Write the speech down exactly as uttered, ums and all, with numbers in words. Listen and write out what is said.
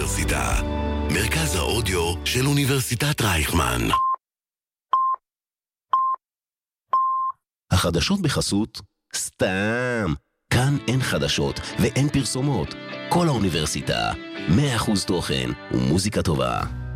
האוניברסיטה, מרכז האודיו של אוניברסיטת רייכמן. החדשות בחסות סתם. כאן אין חדשות ואין פרסומות. כל האוניברסיטה, מאה אחוז תוכן ומוזיקה טובה.